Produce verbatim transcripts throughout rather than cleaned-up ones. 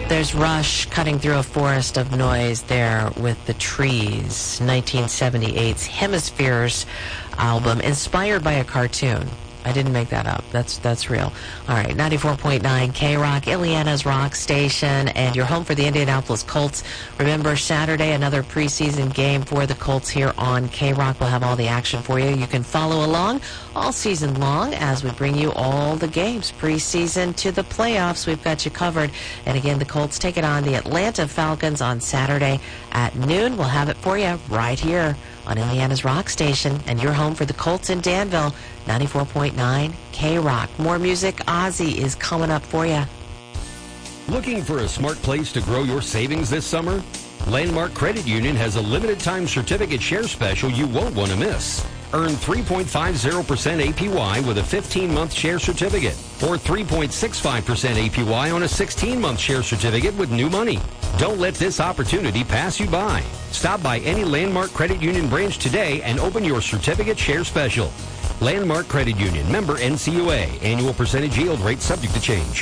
There's Rush cutting through a forest of noise there with The Trees, nineteen seventy-eight's Hemispheres album, inspired by a cartoon. I didn't make that up. That's that's real. All right, ninety-four point nine K-Rock, Illiana's rock station, and your home for the Indianapolis Colts. Remember, Saturday, another preseason game for the Colts here on K-Rock. We'll have all the action for you. You can follow along all season long as we bring you all the games, preseason to the playoffs. We've got you covered. And again, the Colts take it on the Atlanta Falcons on Saturday at noon. We'll have it for you right here on Illiana's rock station, and your home for the Colts in Danville, ninety-four point nine K-Rock. More music, Ozzy is coming up for you. Looking for a smart place to grow your savings this summer? Landmark Credit Union has a limited time certificate share special you won't want to miss. Earn three point five zero percent A P Y with a fifteen month share certificate, or three point six five percent A P Y on a sixteen month share certificate with new money. Don't let this opportunity pass you by. Stop by any Landmark Credit Union branch today and open your certificate share special. Landmark Credit Union, member N C U A. Annual percentage yield rate subject to change.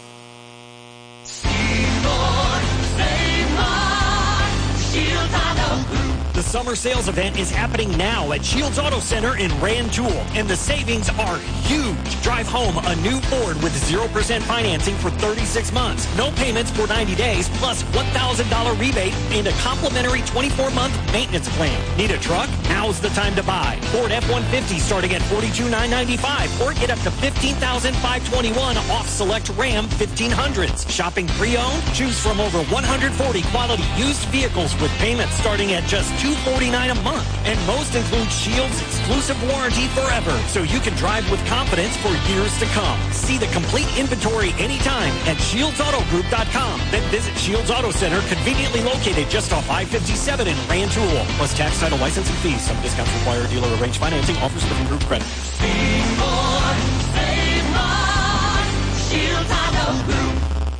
The summer sales event is happening now at Shields Auto Center in Rantoul, and the savings are huge. Drive home a new Ford with zero percent financing for thirty-six months, no payments for ninety days, plus one thousand dollars rebate and a complimentary twenty-four month maintenance plan. Need a truck? Now's the time to buy. Ford F one fifty starting at forty-two thousand nine hundred ninety-five dollars, or get up to fifteen thousand five hundred twenty-one dollars off select Ram fifteen hundreds. Shopping pre-owned? Choose from over one hundred forty quality used vehicles with payments starting at just two hundred forty-nine dollars a month. And most include Shields exclusive warranty forever, so you can drive with confidence for years to come. See the complete inventory anytime at shields auto group dot com. Then visit Shields Auto Center, conveniently located just off I fifty-seven in Rantoul. Plus tax, title, license, and fees. Some discounts require dealer arranged financing. Offers different group credit. Save more, save more. Shields Auto Group.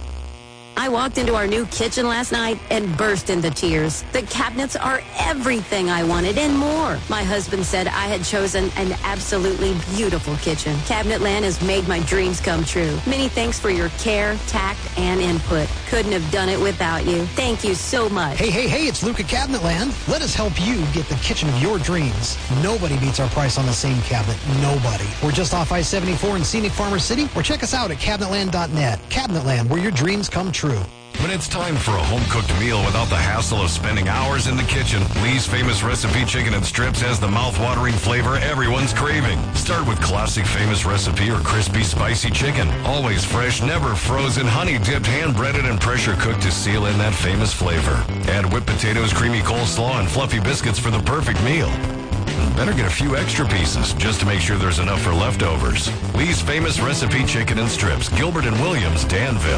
I walked into our new kitchen last night and burst into tears. The cabinets are everything I wanted and more. My husband said I had chosen an absolutely beautiful kitchen. Cabinetland has made my dreams come true. Many thanks for your care, tact, and input. Couldn't have done it without you. Thank you so much. Hey, hey, hey, it's Luke at Cabinetland. Let us help you get the kitchen of your dreams. Nobody beats our price on the same cabinet. Nobody. We're just off I seventy-four in scenic Farmer City, or check us out at cabinetland dot net. Cabinetland, where your dreams come true. When it's time for a home-cooked meal without the hassle of spending hours in the kitchen, Lee's Famous Recipe Chicken and Strips has the mouth-watering flavor everyone's craving. Start with classic Famous Recipe or crispy, spicy chicken. Always fresh, never frozen, honey-dipped, hand-breaded, and pressure-cooked to seal in that famous flavor. Add whipped potatoes, creamy coleslaw, and fluffy biscuits for the perfect meal. Better get a few extra pieces just to make sure there's enough for leftovers. Lee's Famous Recipe Chicken and Strips, Gilbert and Williams, Danville.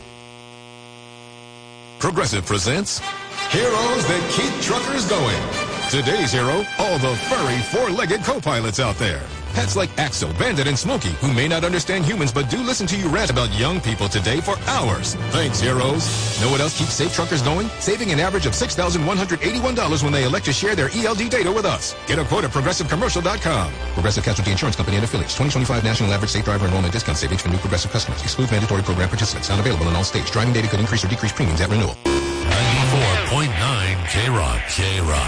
Progressive presents Heroes That Keep Truckers Going. Today's hero, all the furry four-legged co-pilots out there. Pets like Axel, Bandit, and Smokey, who may not understand humans but do listen to you rant about young people today for hours. Thanks, heroes. Know what else keeps safe truckers going? Saving an average of six thousand one hundred eighty-one dollars when they elect to share their E L D data with us. Get a quote at progressive commercial dot com. Progressive Casualty Insurance Company and affiliates. twenty twenty-five National Average Safe Driver Enrollment Discount Savings for new Progressive customers. Exclude mandatory program participants. Not available in all states. Driving data could increase or decrease premiums at renewal. ninety-four point nine K-Rock. K-Rock.